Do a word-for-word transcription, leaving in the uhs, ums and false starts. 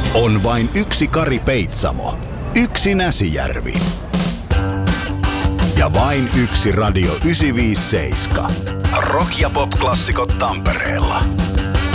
On vain yksi Kari Peitsamo, yksi Näsijärvi ja vain yksi Radio yhdeksänsataaviisikymmentäseitsemän. Rock- ja pop-klassikot Tampereella.